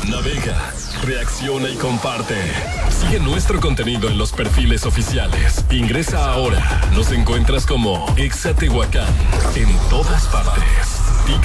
Navega, reacciona y comparte. Sigue nuestro contenido en los perfiles oficiales. Ingresa ahora. Nos encuentras como Exa Tehuacán en todas partes.